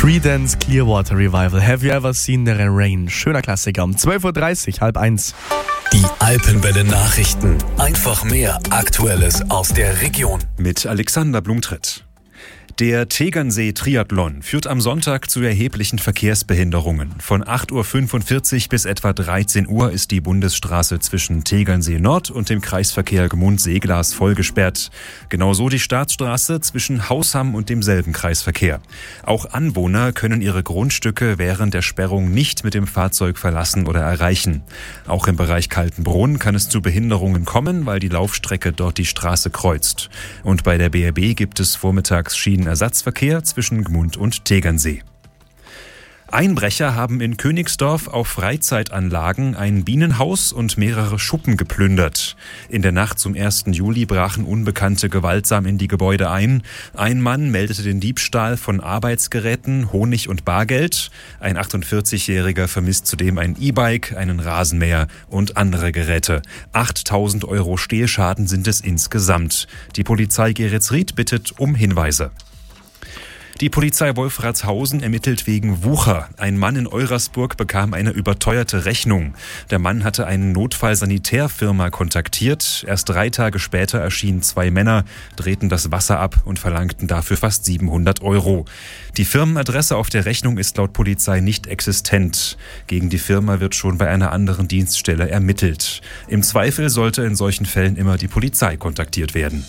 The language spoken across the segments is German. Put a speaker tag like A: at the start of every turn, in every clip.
A: Creedence Clearwater Revival. Have you ever seen the rain? Schöner Klassiker um 12.30 Uhr, 12:30.
B: Die Alpenwelle Nachrichten. Einfach mehr Aktuelles aus der Region.
C: Mit Alexander Blumtritt. Der Tegernsee-Triathlon führt am Sonntag zu erheblichen Verkehrsbehinderungen. Von 8.45 Uhr bis etwa 13 Uhr ist die Bundesstraße zwischen Tegernsee Nord und dem Kreisverkehr Gmund-Seeglas vollgesperrt. Genauso die Staatsstraße zwischen Hausham und demselben Kreisverkehr. Auch Anwohner können ihre Grundstücke während der Sperrung nicht mit dem Fahrzeug verlassen oder erreichen. Auch im Bereich Kaltenbrunn kann es zu Behinderungen kommen, weil die Laufstrecke dort die Straße kreuzt. Und bei der BRB gibt es vormittags Schienenersatzverkehr zwischen Gmund und Tegernsee. Einbrecher haben in Königsdorf auf Freizeitanlagen ein Bienenhaus und mehrere Schuppen geplündert. In der Nacht zum 1. Juli brachen Unbekannte gewaltsam in die Gebäude ein. Ein Mann meldete den Diebstahl von Arbeitsgeräten, Honig und Bargeld. Ein 48-Jähriger vermisst zudem ein E-Bike, einen Rasenmäher und andere Geräte. 8.000 € Stehschaden sind es insgesamt. Die Polizei Geretsried bittet um Hinweise. Die Polizei Wolfratshausen ermittelt wegen Wucher. Ein Mann in Eurasburg bekam eine überteuerte Rechnung. Der Mann hatte eine Notfallsanitärfirma kontaktiert. Erst 3 Tage später erschienen 2 Männer, drehten das Wasser ab und verlangten dafür fast 700 €. Die Firmenadresse auf der Rechnung ist laut Polizei nicht existent. Gegen die Firma wird schon bei einer anderen Dienststelle ermittelt. Im Zweifel sollte in solchen Fällen immer die Polizei kontaktiert werden.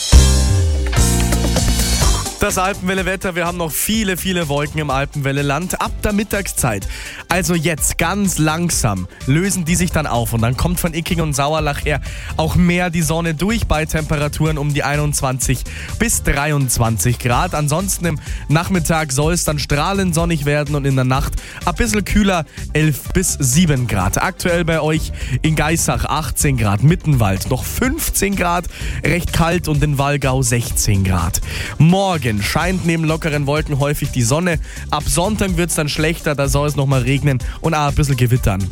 A: Das Alpenwelle-Wetter, wir haben noch viele Wolken im Alpenwelle-Land ab der Mittagszeit. Also jetzt ganz langsam lösen die sich dann auf und dann kommt von Icking und Sauerlach her auch mehr die Sonne durch bei Temperaturen um die 21 bis 23 Grad. Ansonsten im Nachmittag soll es dann strahlend sonnig werden und in der Nacht ein bisschen kühler, 11 bis 7 Grad. Aktuell bei euch in Geissach 18 Grad, Mittenwald noch 15 Grad, recht kalt und in Wallgau 16 Grad. Morgen scheint neben lockeren Wolken häufig die Sonne. Ab Sonntag wird es dann schlechter, da soll es nochmal regnen und auch ein bisschen gewittern.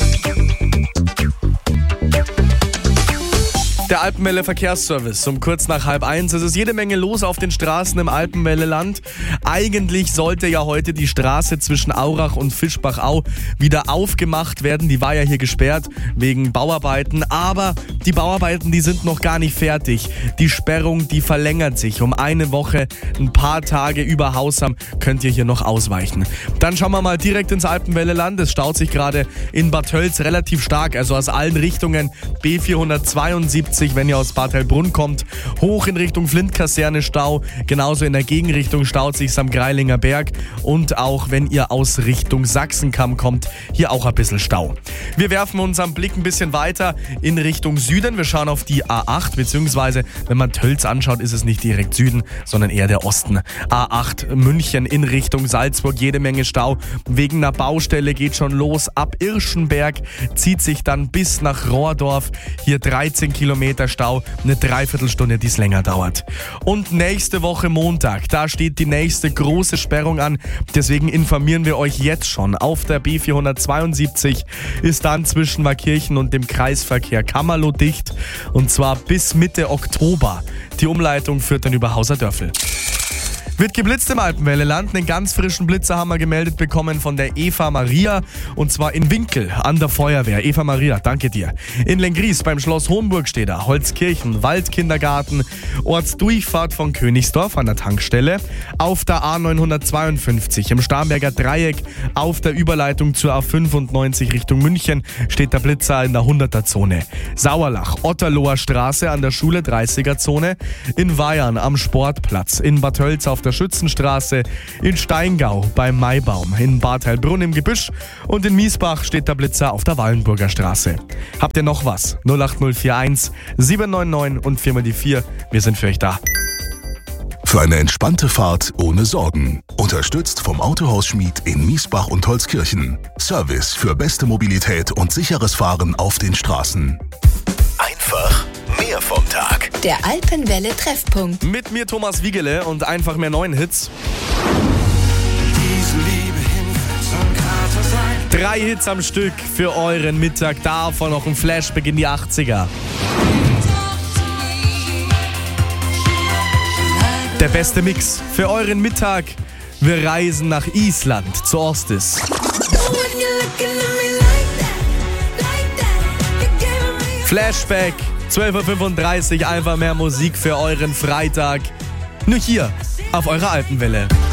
A: Der Alpenwelle Verkehrsservice um kurz nach 12:30. Es ist jede Menge los auf den Straßen im Alpenwelle-Land. Eigentlich sollte ja heute die Straße zwischen Aurach und Fischbachau wieder aufgemacht werden. Die war ja hier gesperrt wegen Bauarbeiten. Aber die Bauarbeiten, die sind noch gar nicht fertig. Die Sperrung, die verlängert sich um eine Woche. Ein paar Tage über Hausham könnt ihr hier noch ausweichen. Dann schauen wir mal direkt ins Alpenwelle-Land. Es staut sich gerade in Bad Tölz relativ stark. Also aus allen Richtungen B472. Wenn ihr aus Bad Heilbrunn kommt, hoch in Richtung Flint-Kaserne Stau, genauso in der Gegenrichtung staut sich's am Greilinger Berg und auch wenn ihr aus Richtung Sachsenkamm kommt, hier auch ein bisschen Stau. Wir werfen unseren Blick ein bisschen weiter in Richtung Süden, wir schauen auf die A8, beziehungsweise wenn man Tölz anschaut, ist es nicht direkt Süden, sondern eher der Osten. A8 München in Richtung Salzburg, jede Menge Stau, wegen einer Baustelle geht schon los, ab Irschenberg zieht sich dann bis nach Rohrdorf, hier 13 Kilometer Stau, eine Dreiviertelstunde, die es länger dauert. Und nächste Woche Montag, da steht die nächste große Sperrung an. Deswegen informieren wir euch jetzt schon. Auf der B472 ist dann zwischen Markirchen und dem Kreisverkehr Kammerloh dicht. Und zwar bis Mitte Oktober. Die Umleitung führt dann über Hauserdörfel. Wird geblitzt im Alpenwelle-Land. Einen ganz frischen Blitzer haben wir gemeldet bekommen von der Eva Maria. Und zwar in Winkel an der Feuerwehr. Eva Maria, danke dir. In Lengries beim Schloss Homburg steht er. Holzkirchen, Waldkindergarten, Ortsdurchfahrt von Königsdorf an der Tankstelle. Auf der A952 im Starnberger Dreieck auf der Überleitung zur A95 Richtung München steht der Blitzer in der 100er-Zone. Sauerlach, Otterloher Straße an der Schule 30er-Zone. In Weyern am Sportplatz. In Bad Tölz auf der Schützenstraße, in Steingau beim Maibaum, in Bad Heilbrunn im Gebüsch und in Miesbach steht der Blitzer auf der Wallenburger Straße. Habt ihr noch was? 08041 799 und 4x4. Wir sind für euch da.
D: Für eine entspannte Fahrt ohne Sorgen. Unterstützt vom Autohaus Schmied in Miesbach und Holzkirchen. Service für beste Mobilität und sicheres Fahren auf den Straßen.
B: Einfach mehr vom Tag.
E: Der Alpenwelle Treffpunkt.
A: Mit mir Thomas Wiegele und einfach mehr neuen Hits. 3 Hits am Stück für euren Mittag. Davon noch ein Flashback in die 80er. Der beste Mix für euren Mittag Wir reisen nach Island zu Ostis. Flashback, 12.35 Uhr, einfach mehr Musik für euren Freitag. Nur hier auf eurer Alpenwelle.